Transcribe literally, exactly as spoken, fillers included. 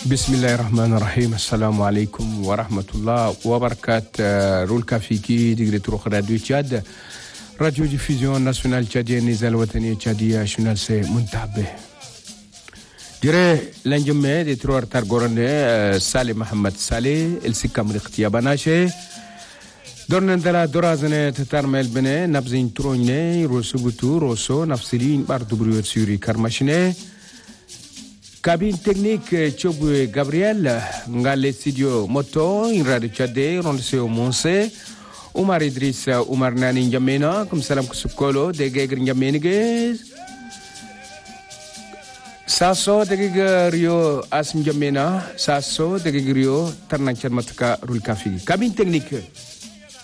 Bismillahirrahmanirrahim. Assalamu alaikum wa rahmatullah wa barakat. Roul Kafiki, Digretro Radio Tchad, Radio Diffusion Nationale Tchadienne, Nizal Watani Tchadia, Shunal Se Muntabe. Dire l'enjeume de trois Targorane, Saleh Mohamed Saleh, El Sikam Rikhtia Banache, Dornendala Dorazane, Tatarmel Bene, Nabzin Trogne, Rosubutu, Rosso, Nafsilin, Bardubru Suri Karmachine. Cabine technique Chobwe Gabriel, Ngale Studio Moto, in Radio Tchadé, Rondeseo Monse, Omar Idriss, Omar Nani Njamena, comme Salam Kusukolo, de Gegr Njamenige, Sasso, de Gegrio As Njamena, Sasso, de Gegrio, Tarnanchan Mataka, Rulkafi. Cabine technique.